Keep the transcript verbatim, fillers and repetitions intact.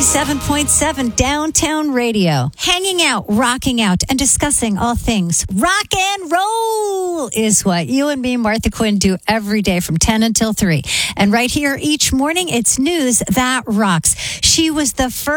ninety-seven point seven Downtown Radio. Hanging out, rocking out, and discussing all things rock and roll is what you and me, Martha Quinn, do every day from ten until three. And right here each morning, it's news that rocks. She was the first